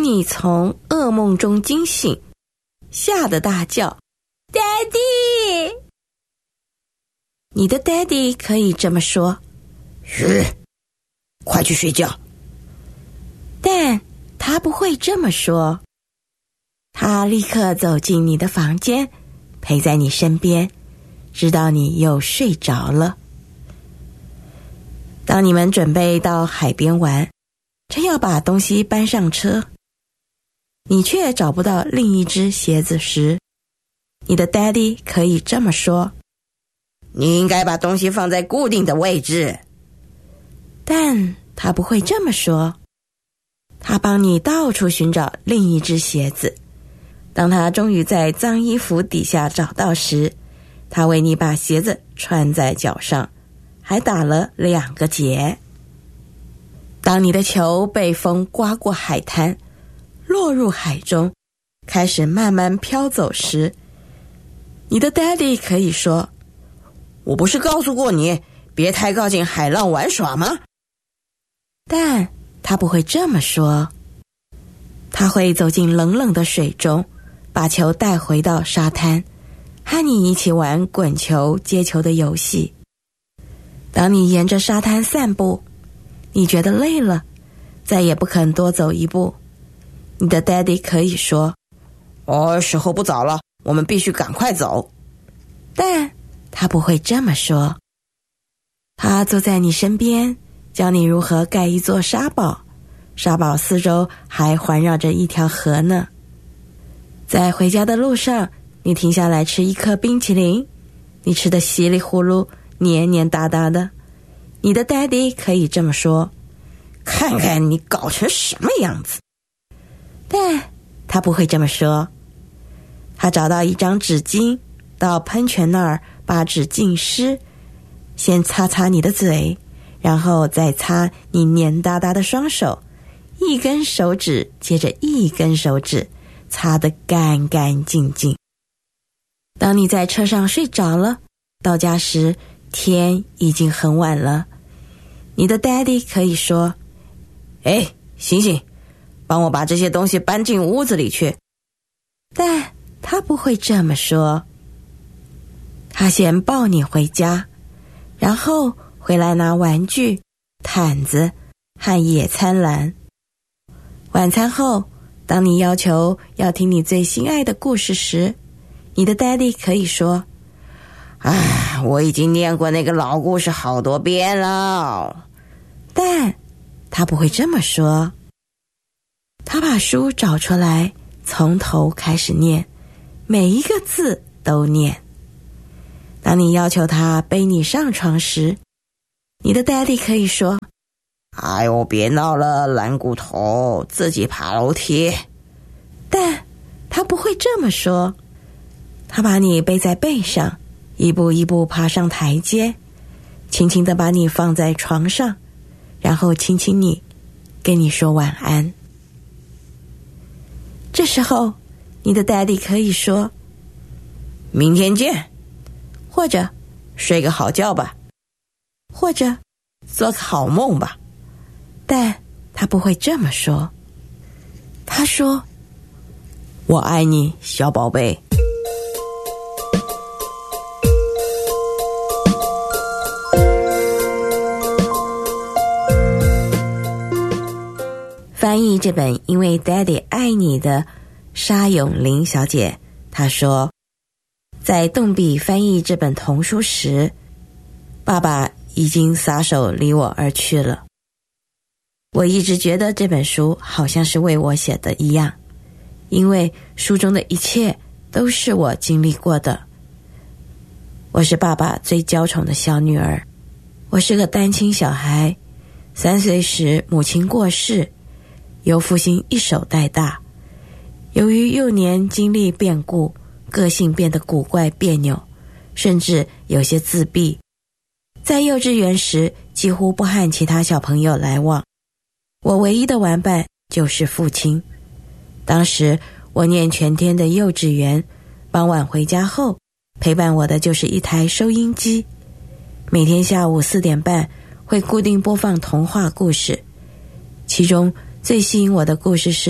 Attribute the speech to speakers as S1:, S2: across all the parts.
S1: 当你从噩梦中惊醒，吓得大叫 Daddy， 你的 Daddy 可以这么说，
S2: 嘘，快去睡觉。
S1: 但他不会这么说，他立刻走进你的房间，陪在你身边，直到你又睡着了。当你们准备到海边玩，正要把东西搬上车，你却找不到另一只鞋子时，你的 Daddy 可以这么说，
S2: 你应该把东西放在固定的位置。
S1: 但他不会这么说，他帮你到处寻找另一只鞋子。当他终于在脏衣服底下找到时，他为你把鞋子穿在脚上，还打了2个结。当你的球被风刮过海滩，落入海中，开始慢慢飘走时，你的 Daddy 可以说，
S2: 我不是告诉过你别太靠近海浪玩耍吗？
S1: 但他不会这么说，他会走进冷冷的水中，把球带回到沙滩，和你一起玩滚球、接球的游戏。当你沿着沙滩散步，你觉得累了，再也不肯多走一步，你的 Daddy 可以说，
S2: 时候不早了，我们必须赶快走。
S1: 但他不会这么说，他坐在你身边，教你如何盖一座沙堡，沙堡四周还环绕着一条河呢。在回家的路上，你停下来吃一颗冰淇淋，你吃得稀里呼噜，黏黏哒哒的。你的 Daddy 可以这么说，
S2: 看看你搞成什么样子。
S1: 但他不会这么说，他找到一张纸巾，到喷泉那儿把纸浸湿，先擦擦你的嘴，然后再擦你黏哒哒的双手，一根手指接着一根手指，擦得干干净净。当你在车上睡着了，到家时天已经很晚了，你的 Daddy 可以说，
S2: 醒醒，帮我把这些东西搬进屋子里去。
S1: 但他不会这么说，他先抱你回家，然后回来拿玩具、毯子和野餐篮。晚餐后，当你要求要听你最心爱的故事时，你的 Daddy 可以说，
S2: 我已经念过那个老故事好多遍了。
S1: 但他不会这么说，他把书找出来，从头开始念，每一个字都念。当你要求他背你上床时，你的 Daddy 可以说，
S2: 别闹了，懒骨头，自己爬楼梯。
S1: 但他不会这么说，他把你背在背上，一步一步爬上台阶，轻轻地把你放在床上，然后亲亲你，跟你说晚安。这时候，你的 Daddy 可以说，
S2: 明天见，
S1: 或者
S2: 睡个好觉吧，
S1: 或者
S2: 做个好梦吧。
S1: 但他不会这么说，他说，
S2: 我爱你，小宝贝。
S1: 翻译这本《因为 Daddy 爱你》的沙永玲小姐，她说，在动笔翻译这本童书时，爸爸已经撒手离我而去了。我一直觉得这本书好像是为我写的一样，因为书中的一切都是我经历过的。我是爸爸最娇宠的小女儿，我是个单亲小孩，3岁时母亲过世，由父亲一手带大。由于幼年经历变故，个性变得古怪别扭，甚至有些自闭。在幼稚园时，几乎不和其他小朋友来往，我唯一的玩伴就是父亲。当时我念全天的幼稚园，傍晚回家后，陪伴我的就是一台收音机。每天下午4点半会固定播放童话故事，其中最吸引我的故事是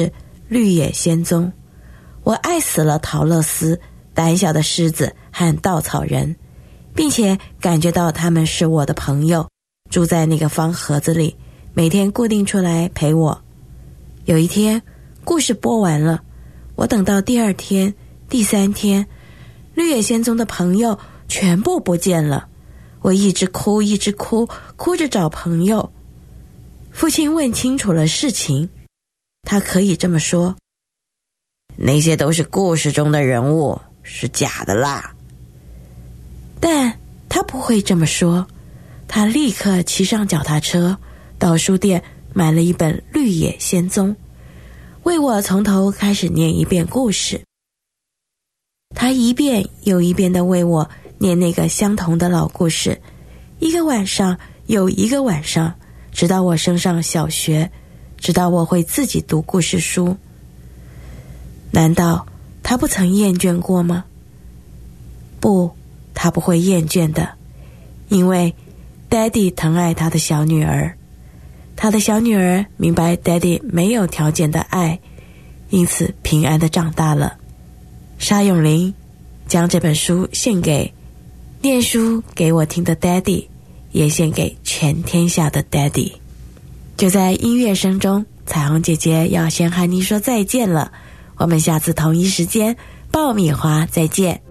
S1: 绿野仙踪。我爱死了陶乐斯、胆小的狮子和稻草人，并且感觉到他们是我的朋友，住在那个方盒子里，每天固定出来陪我。有一天，故事播完了，我等到第二天、第三天，绿野仙踪的朋友全部不见了。我一直哭，一直哭，哭着找朋友。父亲问清楚了事情，他可以这么说：
S2: 那些都是故事中的人物，是假的啦。
S1: 但他不会这么说。他立刻骑上脚踏车，到书店买了一本《绿野仙踪》，为我从头开始念一遍故事。他一遍又一遍地为我念那个相同的老故事，一个晚上又一个晚上，直到我升上小学，直到我会自己读故事书。难道他不曾厌倦过吗？不，他不会厌倦的，因为 Daddy 疼爱他的小女儿，他的小女儿明白 Daddy 没有条件的爱，因此平安地长大了。沙永林将这本书献给念书给我听的 Daddy， 也献给全天下的 Daddy。 就在音乐声中，彩虹姐姐要先和你说再见了，我们下次同一时间爆米花再见。